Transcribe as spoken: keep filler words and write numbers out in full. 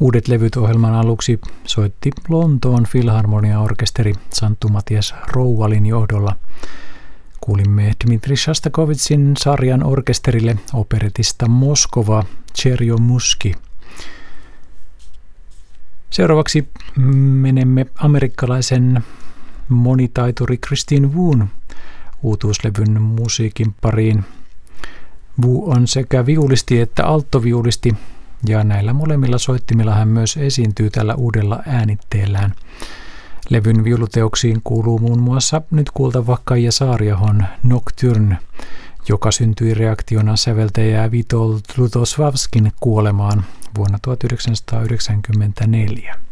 Uudet levyt ohjelman aluksi soitti Lontoon Filharmonia-orkesteri Santtu Matias Rouvalin johdolla. Kuulimme Dmitri Shostakovichin sarjan orkesterille operetista Moskova, Cherjomuski. Seuraavaksi menemme amerikkalaisen monitaituri Christine Wun uutuuslevyn musiikin pariin. Wu on sekä viulisti että alttoviulisti, ja näillä molemmilla soittimilla hän myös esiintyy tällä uudella äänitteellään. Levyn viuluteoksiin kuuluu muun muassa nyt kuultava Kaija Saariahon Nocturne, joka syntyi reaktiona säveltäjää Witold Lutosławskin kuolemaan vuonna tuhatyhdeksänsataayhdeksänkymmentäneljä.